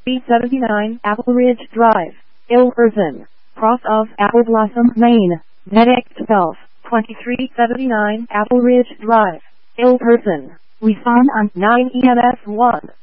2379 Apple Ridge Drive, Ilverston, Cross of Apple Blossom, Maine. ZX Golf, 2379 Apple Ridge Drive, Ilverston. We farm on 9 EMS 1.